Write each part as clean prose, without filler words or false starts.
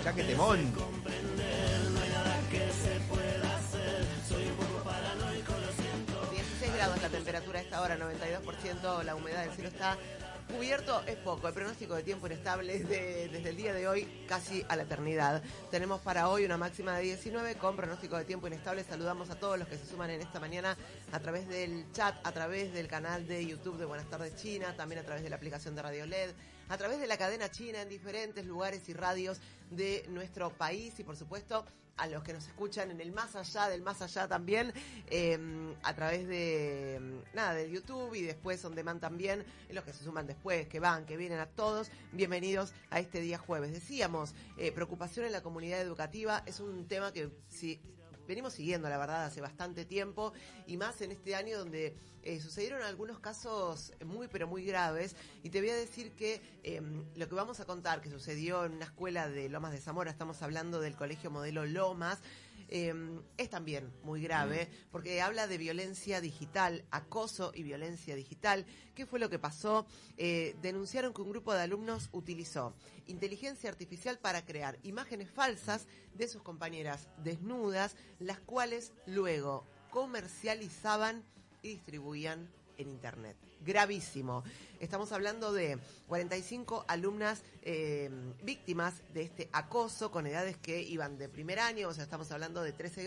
Mirá qué temón. 16 grados la temperatura a esta hora, 92%, la humedad del cielo está cubierto, es poco. El pronóstico de tiempo inestable es desde el día de hoy casi a la eternidad. Tenemos para hoy una máxima de 19 con pronóstico de tiempo inestable. Saludamos a todos los que se suman en esta mañana a través del chat, a través del canal de YouTube de Buenas Tardes China, también a través de la aplicación de Radio LED, a través de la cadena china en diferentes lugares y radios de nuestro país y por supuesto a los que nos escuchan en el más allá del más allá también, a través de del YouTube y después on demand también, los que se suman después, que van, que vienen, a todos, bienvenidos a este día jueves. Decíamos, preocupación en la comunidad educativa es un tema que si venimos siguiendo, la verdad, hace bastante tiempo, y más en este año donde sucedieron algunos casos muy, pero muy graves. Y te voy a decir que lo que vamos a contar, que sucedió en una escuela de Lomas de Zamora, estamos hablando del Colegio Modelo Lomas, es también muy grave, porque habla de violencia digital, acoso y violencia digital. ¿Qué fue lo que pasó? Denunciaron que un grupo de alumnos utilizó inteligencia artificial para crear imágenes falsas de sus compañeras desnudas, las cuales luego comercializaban y distribuían en internet. Gravísimo. Estamos hablando de 45 alumnas víctimas de este acoso con edades que iban de primer año, o sea, estamos hablando de 13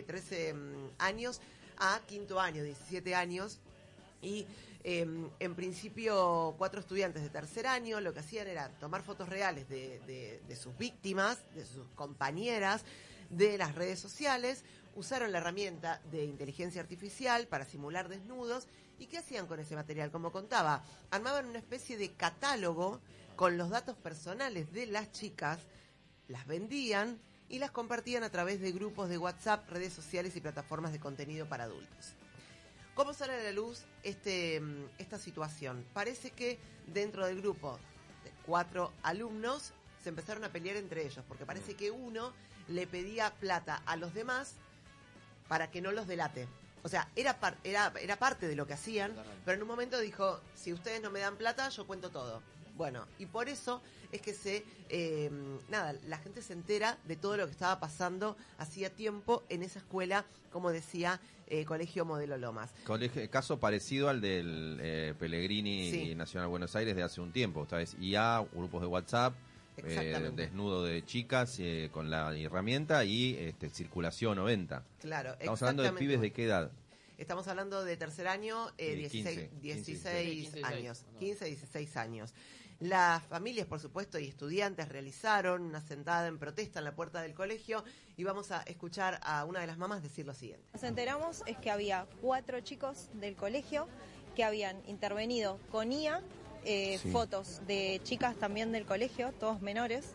años a quinto año, 17 años. Y en principio 4 estudiantes de tercer año lo que hacían era tomar fotos reales de sus víctimas, de sus compañeras, de las redes sociales, usaron la herramienta de inteligencia artificial para simular desnudos. ¿Y qué hacían con ese material? Como contaba, armaban una especie de catálogo con los datos personales de las chicas, las vendían y las compartían a través de grupos de WhatsApp, redes sociales y plataformas de contenido para adultos. ¿Cómo sale a la luz esta situación? Parece que dentro del grupo de 4 alumnos se empezaron a pelear entre ellos, porque parece que uno le pedía plata a los demás para que no los delate. O sea, era parte de lo que hacían, pero en un momento dijo, si ustedes no me dan plata, yo cuento todo. Bueno, y por eso es que la gente se entera de todo lo que estaba pasando hacía tiempo en esa escuela, como decía, Colegio Modelo Lomas. Caso parecido al del Pellegrini Nacional Buenos Aires de hace un tiempo. Esta vez IA, grupos de WhatsApp, desnudo de chicas con la herramienta y circulación o venta. Claro, estamos hablando de pibes de qué edad. Estamos hablando de tercer año, 16 años, 15, 16 años. Las familias, por supuesto, y estudiantes realizaron una sentada en protesta en la puerta del colegio y vamos a escuchar a una de las mamás decir lo siguiente. Nos enteramos es que había 4 chicos del colegio que habían intervenido con IA, fotos de chicas también del colegio, todos menores,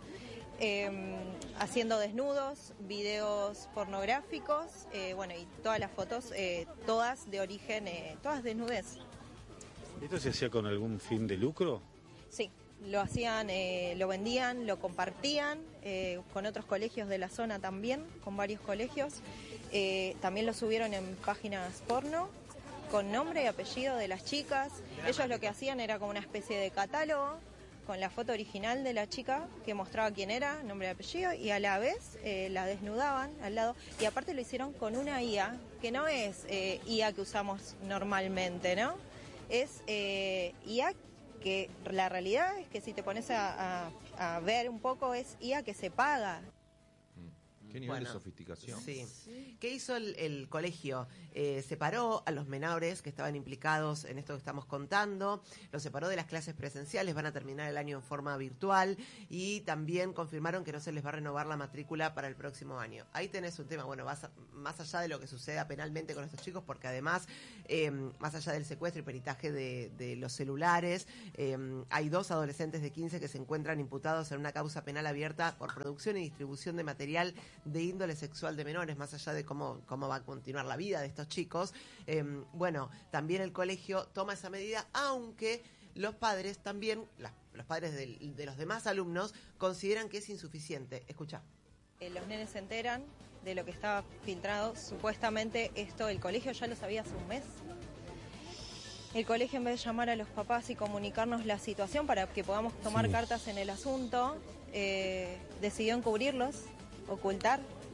haciendo desnudos, videos pornográficos, y todas las fotos, todas de origen, todas desnudez. ¿Esto se hacía con algún fin de lucro? Sí, lo hacían, lo vendían, lo compartían con otros colegios de la zona también, con varios colegios. También lo subieron en páginas porno, con nombre y apellido de las chicas. Ellos lo que hacían era como una especie de catálogo, con la foto original de la chica que mostraba quién era, nombre y apellido, y a la vez la desnudaban al lado. Y aparte lo hicieron con una IA, que no es IA que usamos normalmente, ¿no? Es IA que la realidad es que si te pones a ver un poco, es IA que se paga. ¿Qué nivel de sofisticación? Sí. ¿Qué hizo el colegio? Separó a los menores que estaban implicados en esto que estamos contando, los separó de las clases presenciales, van a terminar el año en forma virtual y también confirmaron que no se les va a renovar la matrícula para el próximo año. Ahí tenés un tema, más allá de lo que suceda penalmente con estos chicos, porque además, más allá del secuestro y peritaje de los celulares, hay 2 adolescentes de 15 que se encuentran imputados en una causa penal abierta por producción y distribución de material de índole sexual de menores, más allá de cómo va a continuar la vida de estos chicos. También el colegio toma esa medida, aunque los padres también, los padres de los demás alumnos, consideran que es insuficiente. Escuchá. Los nenes se enteran de lo que estaba filtrado. Supuestamente esto el colegio ya lo sabía hace un mes. El colegio, en vez de llamar a los papás y comunicarnos la situación para que podamos tomar cartas en el asunto, decidió encubrirlos, ocultar